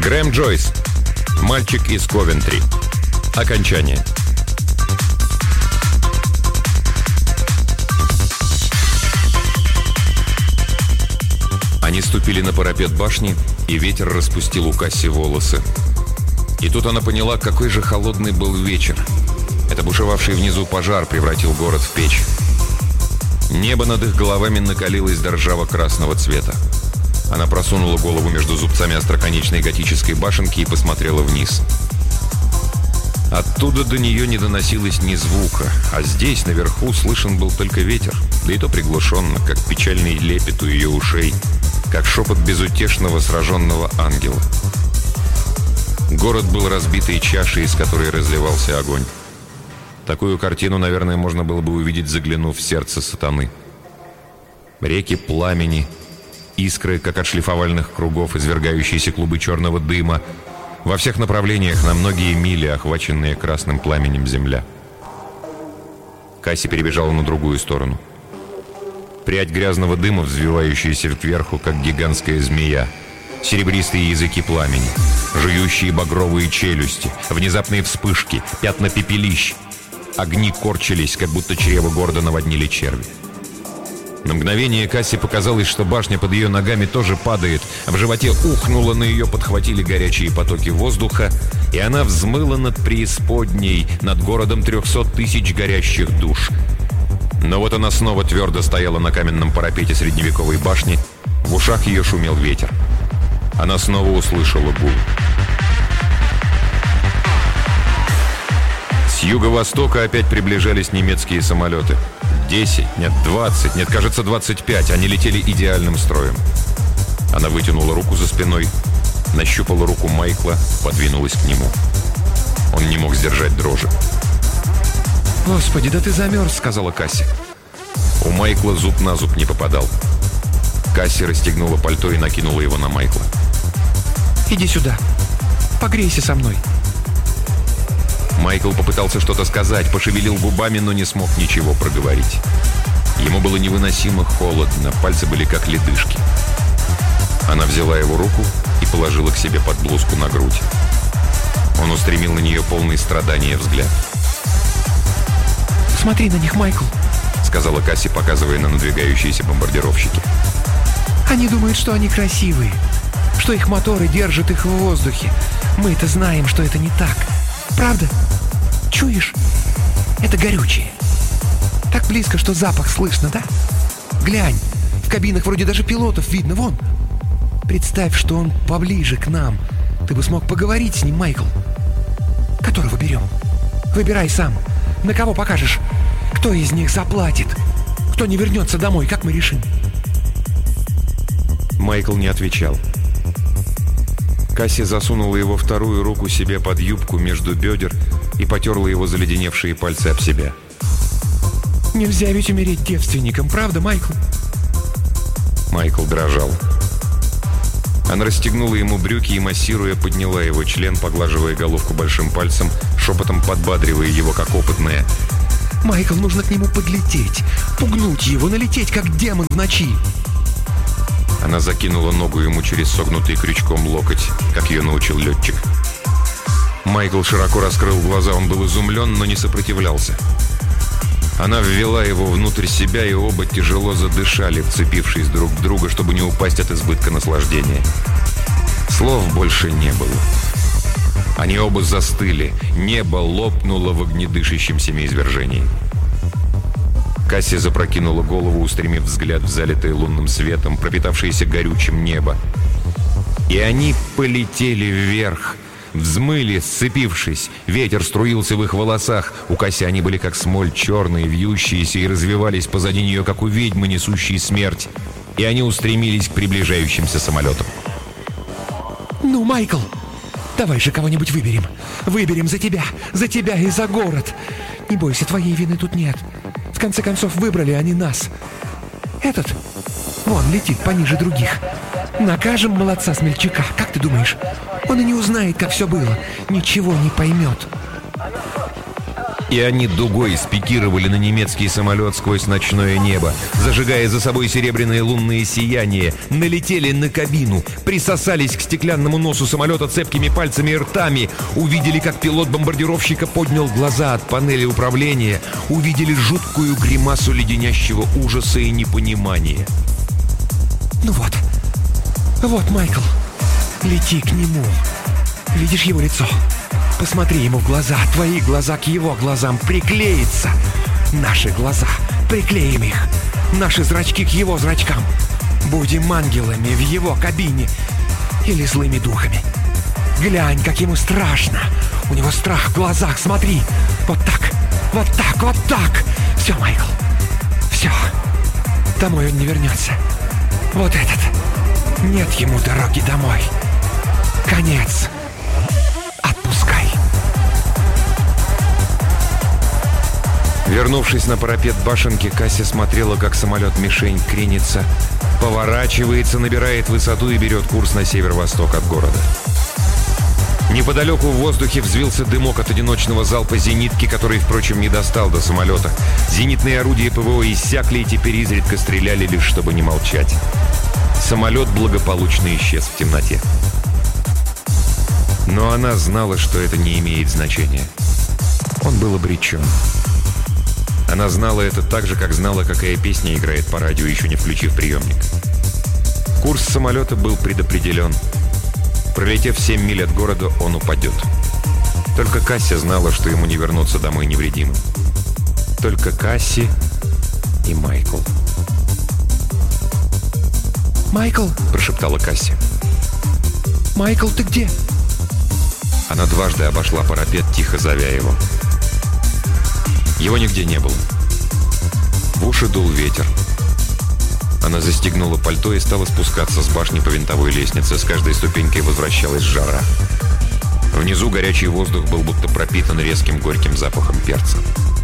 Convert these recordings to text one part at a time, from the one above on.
Грэм Джойс. Мальчик из Ковентри. Окончание. Они ступили на парапет башни, и ветер распустил у Касси волосы. И тут она поняла, какой же холодный был вечер. Это бушевавший внизу пожар превратил город в печь. Небо над их головами накалилось до ржаво-красного цвета. Она просунула голову между зубцами остроконечной готической башенки и посмотрела вниз. Оттуда до нее не доносилось ни звука, а здесь, наверху, слышен был только ветер, да и то приглушенно, как печальный лепет у ее ушей, как шепот безутешного сраженного ангела. Город был разбитой чашей, из которой разливался огонь. Такую картину, наверное, можно было бы увидеть, заглянув в сердце сатаны. Реки пламени, искры, как от шлифовальных кругов, извергающиеся клубы черного дыма, во всех направлениях на многие мили, охваченные красным пламенем земля. Касси перебежала на другую сторону. Прядь грязного дыма, взвивающаяся кверху, как гигантская змея, серебристые языки пламени, жующие багровые челюсти, внезапные вспышки, пятна пепелищ. Огни корчились, как будто чрево города наводнили черви. На мгновение Касси показалось, что башня под ее ногами тоже падает, а в животе ухнуло, на ее подхватили горячие потоки воздуха, и она взмыла над преисподней, над городом 300 тысяч горящих душ. Но вот она снова твердо стояла на каменном парапете средневековой башни, в ушах ее шумел ветер. Она снова услышала гул. С юго-востока опять приближались немецкие самолеты. 10, нет, 20, нет, кажется, 25. Они летели идеальным строем. Она вытянула руку за спиной, нащупала руку Майкла, подвинулась к нему. Он не мог сдержать дрожи. «Господи, да ты замерз», — сказала Касси. У Майкла зуб на зуб не попадал. Касси расстегнула пальто и накинула его на Майкла. «Иди сюда, погрейся со мной». Майкл попытался что-то сказать, пошевелил губами, но не смог ничего проговорить. Ему было невыносимо холодно, пальцы были как ледышки. Она взяла его руку и положила к себе под блузку на грудь. Он устремил на нее полный страдания взгляд. «Смотри на них, Майкл», — сказала Касси, показывая на надвигающиеся бомбардировщики. «Они думают, что они красивые, что их моторы держат их в воздухе. Мы-то знаем, что это не так. Правда? Чуешь? Это горючее. Так близко, что запах слышно, да? Глянь, в кабинах вроде даже пилотов видно, вон. Представь, что он поближе к нам. Ты бы смог поговорить с ним, Майкл. Которого берем? Выбирай сам. На кого покажешь? Кто из них заплатит? Кто не вернется домой, как мы решим?» Майкл не отвечал. Касси засунула его вторую руку себе под юбку между бедер и потерла его заледеневшие пальцы об себя. «Нельзя ведь умереть девственником, правда, Майкл?» Майкл дрожал. Она расстегнула ему брюки и, массируя, подняла его член, поглаживая головку большим пальцем, шепотом подбадривая его, как опытная. «Майкл, нужно к нему подлететь, пугнуть его, налететь, как демон в ночи!» Она закинула ногу ему через согнутый крючком локоть, как ее научил летчик. Майкл широко раскрыл глаза, он был изумлен, но не сопротивлялся. Она ввела его внутрь себя, и оба тяжело задышали, вцепившись друг в друга, чтобы не упасть от избытка наслаждения. Слов больше не было. Они оба застыли, небо лопнуло в огнедышащем семяизвержении. Касси запрокинула голову, устремив взгляд в залитое лунным светом, пропитавшееся горючим небо. И они полетели вверх, взмыли, сцепившись. Ветер струился в их волосах. У Касси они были как смоль, черные, вьющиеся, и развивались позади нее, как у ведьмы, несущей смерть. И они устремились к приближающимся самолетам. «Ну, Майкл, давай же кого-нибудь выберем. Выберем за тебя и за город. Не бойся, твоей вины тут нет. В конце концов, выбрали они нас. Этот, вон, летит пониже других. Накажем молодца-смельчака, как ты думаешь? Он и не узнает, как все было. Ничего не поймет». И они дугой спикировали на немецкий самолет сквозь ночное небо, зажигая за собой серебряные лунные сияния, налетели на кабину, присосались к стеклянному носу самолета цепкими пальцами и ртами, увидели, как пилот бомбардировщика поднял глаза от панели управления, увидели жуткую гримасу леденящего ужаса и непонимания. «Ну вот, Майкл, лети к нему. Видишь его лицо? Посмотри ему в глаза, твои глаза к его глазам, приклеится. Наши глаза, приклеим их. Наши зрачки к его зрачкам. Будем ангелами в его кабине или злыми духами. Глянь, как ему страшно. У него страх в глазах, смотри. Вот так, вот так, вот так. Все, Майкл, все. Домой он не вернется. Вот этот. Нет ему дороги домой. Конец. Отпускай. Вернувшись на парапет башенки, Касси смотрела, как самолет-мишень кренится, поворачивается, набирает высоту и берет курс на северо-восток от города. Неподалеку в воздухе взвился дымок от одиночного залпа зенитки, который, впрочем, не достал до самолета. Зенитные орудия ПВО иссякли и теперь изредка стреляли, лишь чтобы не молчать. Самолет благополучно исчез в темноте. Но она знала, что это не имеет значения. Он был обречен. Она знала это так же, как знала, какая песня играет по радио, еще не включив приемник. Курс самолета был предопределен. Пролетев 7 миль от города, он упадет. Только Касси знала, что ему не вернуться домой невредимым. Только Касси и Майкл. «Майкл!» – прошептала Касси. «Майкл, ты где?» Она дважды обошла парапет, тихо зовя его. Его нигде не было. В уши дул ветер. Она застегнула пальто и стала спускаться с башни по винтовой лестнице. С каждой ступенькой возвращалась жара. Внизу горячий воздух был будто пропитан резким горьким запахом перца.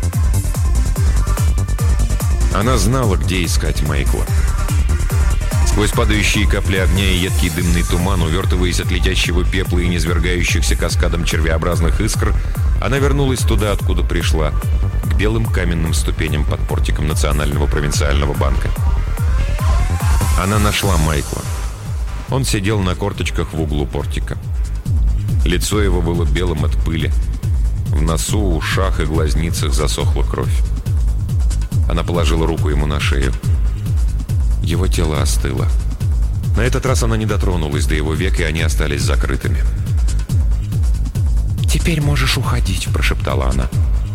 Она знала, где искать Майкла. Сквозь падающие капли огня и едкий дымный туман, увертываясь от летящего пепла и низвергающихся каскадом червеобразных искр, она вернулась туда, откуда пришла, к белым каменным ступеням под портиком Национального провинциального банка. Она нашла Майкла. Он сидел на корточках в углу портика. Лицо его было белым от пыли. В носу, ушах и глазницах засохла кровь. Она положила руку ему на шею. Его тело остыло. На этот раз она не дотронулась до его век, и они остались закрытыми. «Теперь можешь уходить», — прошептала она.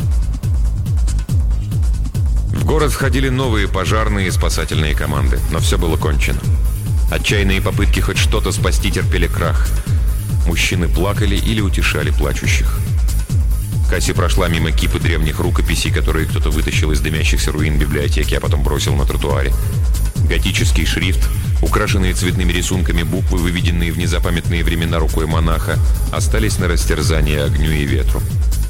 В город входили новые пожарные и спасательные команды, но все было кончено. Отчаянные попытки хоть что-то спасти терпели крах. Мужчины плакали или утешали плачущих. Касси прошла мимо кипы древних рукописей, которые кто-то вытащил из дымящихся руин библиотеки, а потом бросил на тротуаре. Готический шрифт, украшенные цветными рисунками буквы, выведенные в незапамятные времена рукой монаха, остались на растерзание огню и ветру.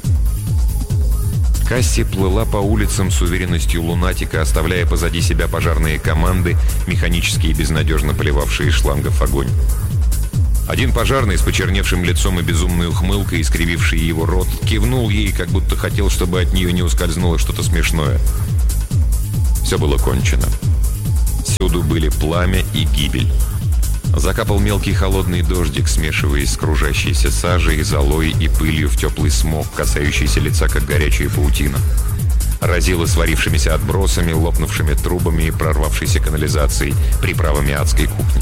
Касси плыла по улицам с уверенностью лунатика, оставляя позади себя пожарные команды, механически и безнадежно поливавшие из шлангов огонь. Один пожарный с почерневшим лицом и безумной ухмылкой, искрививший его рот, кивнул ей, как будто хотел, чтобы от нее не ускользнуло что-то смешное. Все было кончено. Всюду были пламя и гибель. Закапал мелкий холодный дождик, смешиваясь с кружащейся сажей, золой и пылью в теплый смог, касающийся лица, как горячая паутина. Разило сварившимися отбросами, лопнувшими трубами и прорвавшейся канализацией, приправами адской кухни.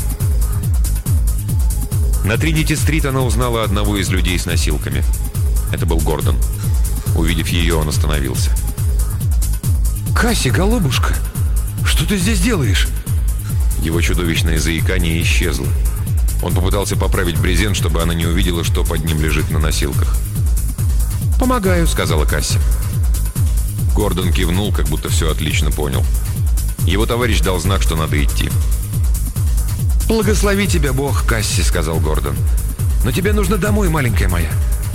На Тринити-стрит она узнала одного из людей с носилками. Это был Гордон. Увидев ее, он остановился. «Касси, голубушка, что ты здесь делаешь?» Его чудовищное заикание исчезло. Он попытался поправить брезент, чтобы она не увидела, что под ним лежит на носилках. «Помогаю», — сказала Касси. Гордон кивнул, как будто все отлично понял. Его товарищ дал знак, что надо идти. «Благослови тебя Бог, Касси», — сказал Гордон. «Но тебе нужно домой, маленькая моя».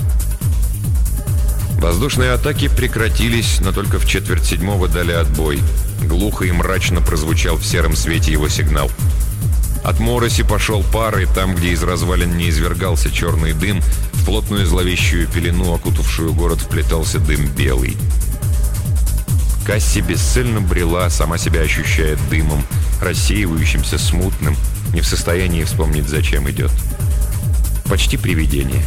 Воздушные атаки прекратились, но только в 6:45 дали отбой. Глухо и мрачно прозвучал в сером свете его сигнал. От мороси пошел пар, и там, где из развалин не извергался черный дым, в плотную зловещую пелену, окутавшую город, вплетался дым белый. Касси бесцельно брела, сама себя ощущая дымом, рассеивающимся, смутным, не в состоянии вспомнить, зачем идет. Почти привидение.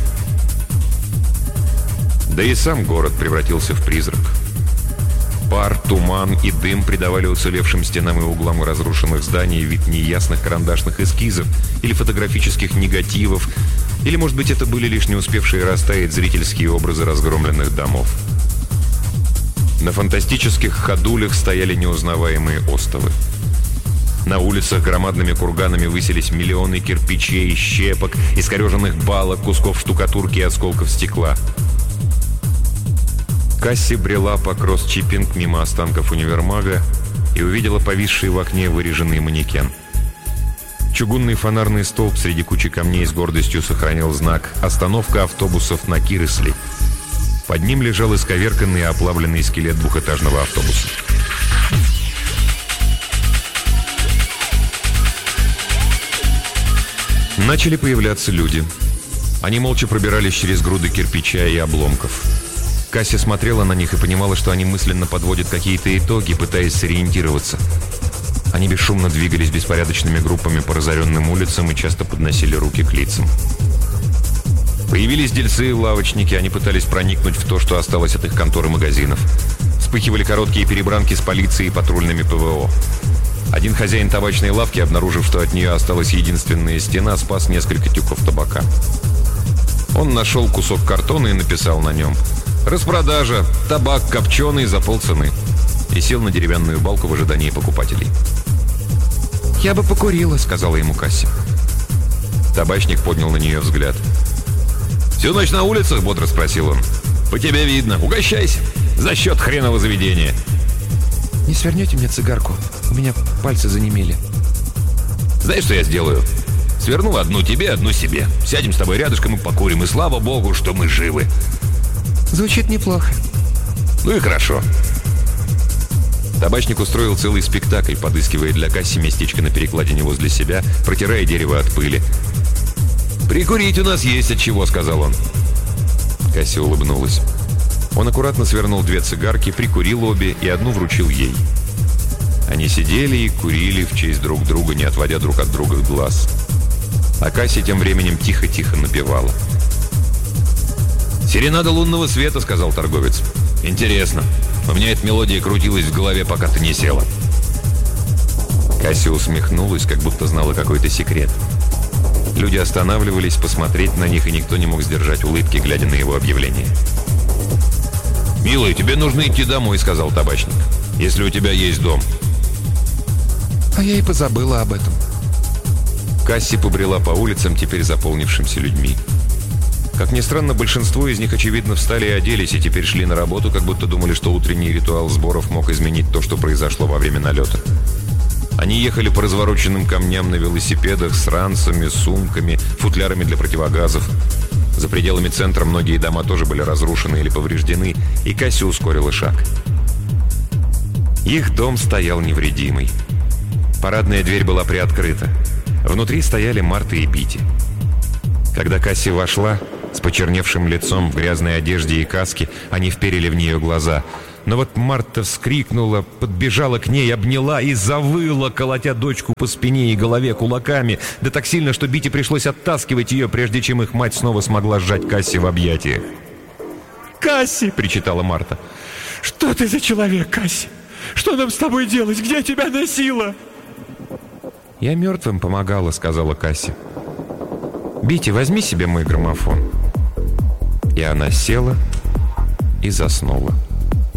Да и сам город превратился в призрак. Пар, туман и дым придавали уцелевшим стенам и углам разрушенных зданий вид неясных карандашных эскизов или фотографических негативов, или, может быть, это были лишь не успевшие растаять зрительские образы разгромленных домов. На фантастических ходулях стояли неузнаваемые остовы. На улицах громадными курганами высились миллионы кирпичей, щепок, искореженных балок, кусков штукатурки и осколков стекла. Касси брела по кросс-чиппинг мимо останков универмага и увидела повисший в окне выреженный манекен. Чугунный фонарный столб среди кучи камней с гордостью сохранил знак «Остановка автобусов на Кирсли». Под ним лежал исковерканный и оплавленный скелет двухэтажного автобуса. Начали появляться люди. Они молча пробирались через груды кирпича и обломков. Касси смотрела на них и понимала, что они мысленно подводят какие-то итоги, пытаясь сориентироваться. Они бесшумно двигались беспорядочными группами по разоренным улицам и часто подносили руки к лицам. Появились дельцы и лавочники, они пытались проникнуть в то, что осталось от их контор и магазинов. Вспыхивали короткие перебранки с полицией и патрульными ПВО. Один хозяин табачной лавки, обнаружив, что от нее осталась единственная стена, спас несколько тюков табака. Он нашел кусок картона и написал на нем: «Распродажа, табак копченый за полцены», и сел на деревянную балку в ожидании покупателей. «Я бы покурила», — сказала ему Касси. Табачник поднял на нее взгляд. «Всю ночь на улицах?» — бодро спросил он. «По тебе видно. Угощайся. За счет хренового заведения». «Не свернете мне цигарку? У меня пальцы занемели». «Знаешь, что я сделаю? Сверну одну тебе, одну себе. Сядем с тобой рядышком и покурим. И слава богу, что мы живы». «Звучит неплохо». «Ну и хорошо». Табачник устроил целый спектакль, подыскивая для Касси местечко на перекладине возле себя, протирая дерево от пыли. «Прикурить у нас есть от чего», — сказал он. Касси улыбнулась. Он аккуратно свернул 2 цигарки, прикурил обе и одну вручил ей. Они сидели и курили в честь друг друга, не отводя друг от друга глаз. А Касси тем временем тихо-тихо напевала. «Серенада лунного света», — сказал торговец. «Интересно. У меня эта мелодия крутилась в голове, пока ты не села». Касси усмехнулась, как будто знала какой-то секрет. Люди останавливались посмотреть на них, и никто не мог сдержать улыбки, глядя на его объявление. «Милая, тебе нужно идти домой», — сказал табачник. «Если у тебя есть дом». А я и позабыла об этом. Касси побрела по улицам, теперь заполнившимся людьми. Как ни странно, большинство из них, очевидно, встали и оделись, и теперь шли на работу, как будто думали, что утренний ритуал сборов мог изменить то, что произошло во время налета. Они ехали по развороченным камням на велосипедах с ранцами, сумками, футлярами для противогазов. За пределами центра многие дома тоже были разрушены или повреждены, и Касси ускорила шаг. Их дом стоял невредимый. Парадная дверь была приоткрыта. Внутри стояли Марта и Бити. Когда Касси вошла, с почерневшим лицом в грязной одежде и каске, они вперили в нее глаза. Но вот Марта вскрикнула, подбежала к ней, обняла и завыла, колотя дочку по спине и голове кулаками, да так сильно, что Бити пришлось оттаскивать ее, прежде чем их мать снова смогла сжать Касси в объятиях. «Касси!» — причитала Марта. «Что ты за человек, Касси? Что нам с тобой делать? Где тебя носило?» «Я мертвым помогала», — сказала Касси. «Бити, возьми себе мой граммофон». И она села и заснула.